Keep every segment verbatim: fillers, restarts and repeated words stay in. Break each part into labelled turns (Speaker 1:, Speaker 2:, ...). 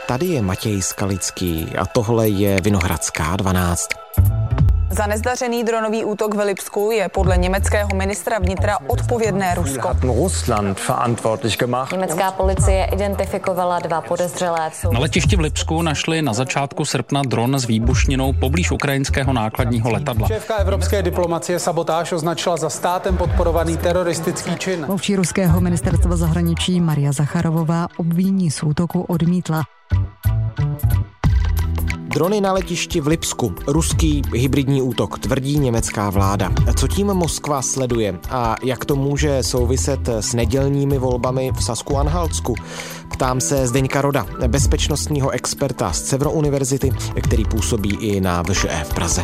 Speaker 1: Tady je Matěj Skalický a tohle je Vinohradská dvanáct.
Speaker 2: Za nezdařený dronový útok v Lipsku je podle německého ministra vnitra odpovědné Rusko.
Speaker 3: Německá policie identifikovala dva podezřelé.
Speaker 4: Na letišti v Lipsku našli na začátku srpna dron s výbušninou poblíž ukrajinského nákladního letadla.
Speaker 5: Šéfka evropské diplomacie sabotáž označila za státem podporovaný teroristický čin.
Speaker 6: Mluvčí ruského ministerstva zahraničí Maria Zacharovová obvinění z útoku odmítla.
Speaker 1: Drony na letišti v Lipsku. Ruský hybridní útok, tvrdí německá vláda. Co tím Moskva sleduje a jak to může souviset s nedělními volbami v Sasku-Anhaltsku? Ptám se Zdeňka Roda, bezpečnostního experta z Cevro univerzity, který působí i na V Š E v Praze.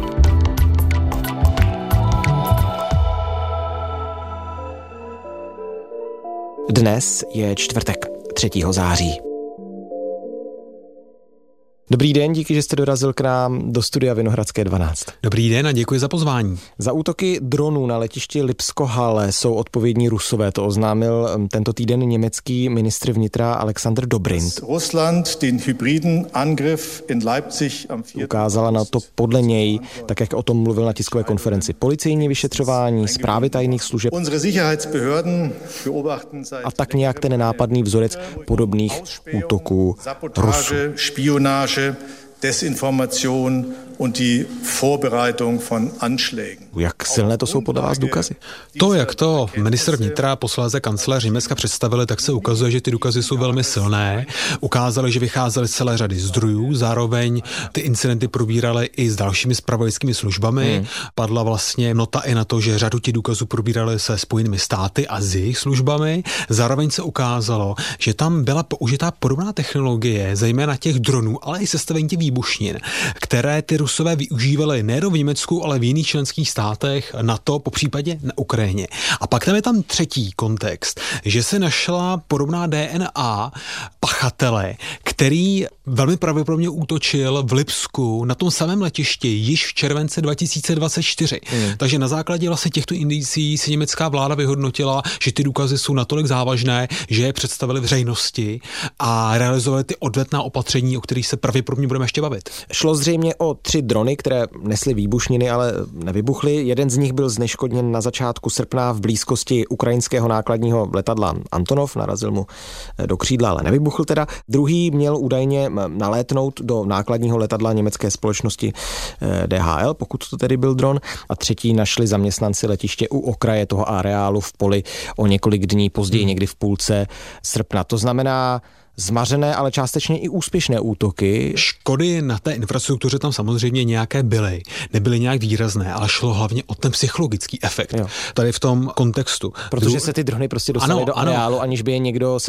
Speaker 1: Dnes je čtvrtek, třetího září. Dobrý den, díky, že jste dorazil k nám do studia Vinohradské dvanáct.
Speaker 7: Dobrý den a děkuji za pozvání.
Speaker 1: Za útoky dronů na letišti Lipsko-Halle jsou odpovědní Rusové, to oznámil tento týden německý ministr vnitra Alexander Dobrindt. Ukázala na to podle něj, tak jak o tom mluvil na tiskové konferenci, policejní vyšetřování, zprávy tajných služeb a tak nějak ten nápadný vzorec podobných útoků Rusů.
Speaker 8: Desinformation und die Vorbereitung von Anschlägen.
Speaker 1: Jak silné to jsou podle vás důkazy?
Speaker 7: To, jak to ministr vnitra, posléze kancléř Německa představili, tak se ukazuje, že ty důkazy jsou velmi silné. Ukázali, že vycházely z celé řady zdrojů, zároveň ty incidenty probírali i s dalšími zpravodajskými službami. Hmm. Padla vlastně nota i na to, že řadu těch důkazů probírali se Spojenými státy a s jejich službami. Zároveň se ukázalo, že tam byla použitá podobná technologie, zejména těch dronů, ale i sestavení těch výbušnin, které ty Rusové využívali nejen v Německu, ale v jiných členských státech NATO, popřípadě na Ukrajině. A pak tam je tam třetí kontext, že se našla podobná D N A pachatele, který velmi pravděpodobně útočil v Lipsku na tom samém letišti již v červenci dva tisíce dvacet čtyři. Hmm. Takže na základě vlastně těchto indicí si německá vláda vyhodnotila, že ty důkazy jsou natolik závažné, že je představili veřejnosti a realizovali ty odvetná opatření, o kterých se pravděpodobně budeme ještě bavit.
Speaker 1: Šlo zřejmě o tři drony, které nesly výbušniny, ale nevybuchly. Jeden z nich byl zneškodněn na začátku srpna v blízkosti ukrajinského nákladního letadla Antonov, narazil mu do křídla, ale nevybuchl teda. Druhý měl údajně nalétnout do nákladního letadla německé společnosti D H L, pokud to tedy byl dron. A třetí našli zaměstnanci letiště u okraje toho areálu v poli o několik dní později, někdy v půlce srpna. To znamená zmařené, ale částečně i úspěšné útoky.
Speaker 7: Škody na té infrastruktuře tam samozřejmě nějaké byly. Nebyly nějak výrazné, ale šlo hlavně o ten psychologický efekt. Jo. Tady v tom kontextu.
Speaker 1: Protože Dru... se ty drony prostě dostaly do areálu, aniž by je někdo